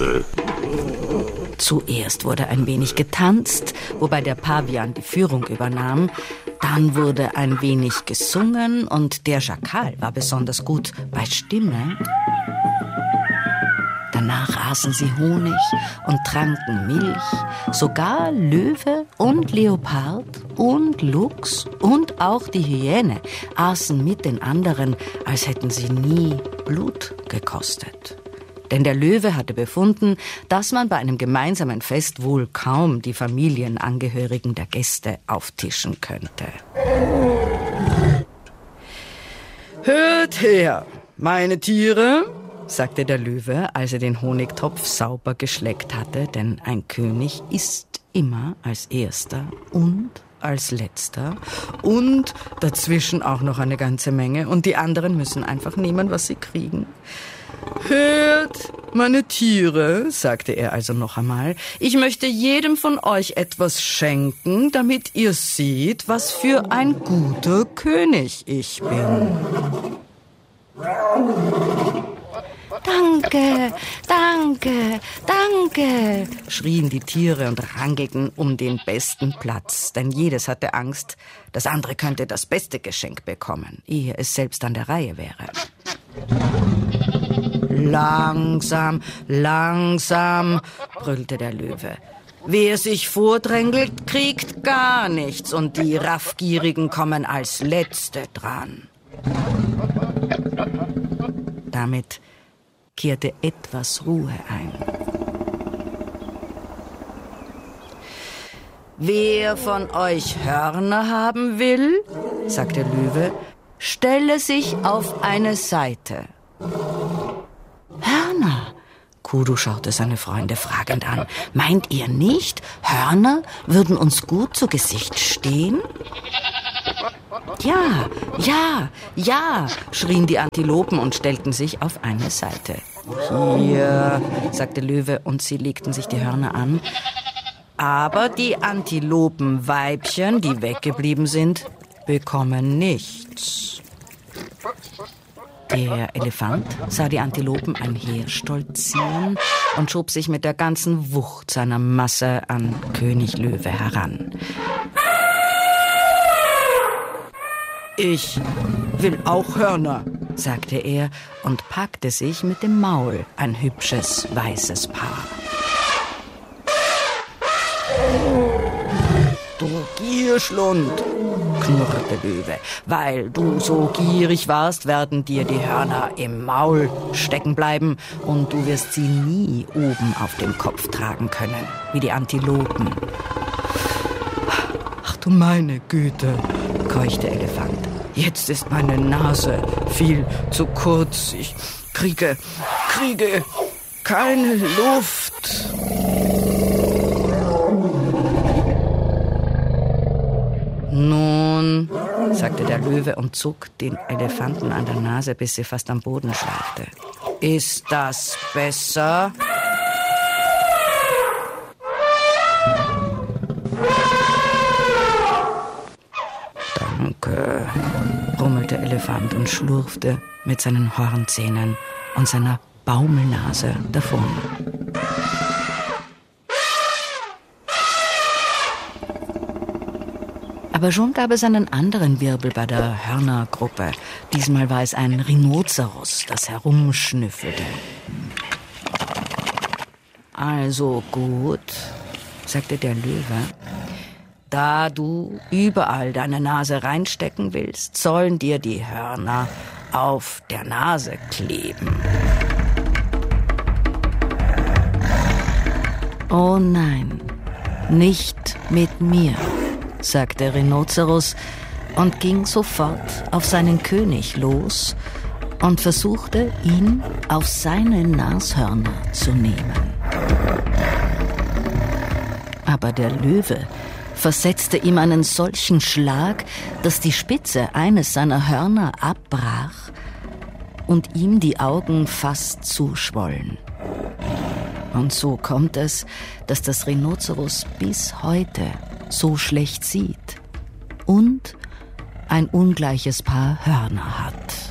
Zuerst wurde ein wenig getanzt, wobei der Pavian die Führung übernahm. Dann wurde ein wenig gesungen und der Schakal war besonders gut bei Stimme. Danach aßen sie Honig und tranken Milch. Sogar Löwe und Leopard und Luchs und auch die Hyäne aßen mit den anderen, als hätten sie nie Blut gekostet. Denn der Löwe hatte befunden, dass man bei einem gemeinsamen Fest wohl kaum die Familienangehörigen der Gäste auftischen könnte. Hört her, meine Tiere, sagte der Löwe, als er den Honigtopf sauber geschleckt hatte, denn ein König isst immer als erster und als letzter und dazwischen auch noch eine ganze Menge und die anderen müssen einfach nehmen, was sie kriegen. Hört, meine Tiere, sagte er also noch einmal, ich möchte jedem von euch etwas schenken, damit ihr seht, was für ein guter König ich bin. Danke, danke, danke, schrien die Tiere und rangelten um den besten Platz, denn jedes hatte Angst, das andere könnte das beste Geschenk bekommen, ehe es selbst an der Reihe wäre. Langsam, langsam, brüllte der Löwe. Wer sich vordrängelt, kriegt gar nichts und die Raffgierigen kommen als Letzte dran. Damit kehrte etwas Ruhe ein. Wer von euch Hörner haben will, sagte Löwe, stelle sich auf eine Seite. Hörner? Kudu schaute seine Freunde fragend an. Meint ihr nicht, Hörner würden uns gut zu Gesicht stehen? Ja, ja, ja, schrien die Antilopen und stellten sich auf eine Seite. Hier, sagte Löwe, und sie legten sich die Hörner an. Aber die Antilopenweibchen, die weggeblieben sind, bekommen nichts. Der Elefant sah die Antilopen einherstolzieren und schob sich mit der ganzen Wucht seiner Masse an König Löwe heran. Ich will auch Hörner, sagte er und packte sich mit dem Maul ein hübsches, weißes Paar. Du Gierschlund, knurrte Löwe, weil du so gierig warst, werden dir die Hörner im Maul stecken bleiben und du wirst sie nie oben auf dem Kopf tragen können, wie die Antilopen. Ach du meine Güte, keuchte Elefant. Jetzt ist meine Nase viel zu kurz. Ich kriege keine Luft. Nun, sagte der Löwe und zog den Elefanten an der Nase, bis sie fast am Boden schleifte. Ist das besser? Danke, brummelte Elefant und schlurfte mit seinen Hornzähnen und seiner Baumelnase davon. Aber schon gab es einen anderen Wirbel bei der Hörnergruppe. Diesmal war es ein Rhinoceros, das herumschnüffelte. Also gut, sagte der Löwe. Da du überall deine Nase reinstecken willst, sollen dir die Hörner auf der Nase kleben. Oh nein, nicht mit mir, sagte Rhinoceros und ging sofort auf seinen König los und versuchte, ihn auf seine Nashörner zu nehmen. Aber der Löwe versetzte ihm einen solchen Schlag, dass die Spitze eines seiner Hörner abbrach und ihm die Augen fast zuschwollen. Und so kommt es, dass das Rhinoceros bis heute so schlecht sieht und ein ungleiches Paar Hörner hat.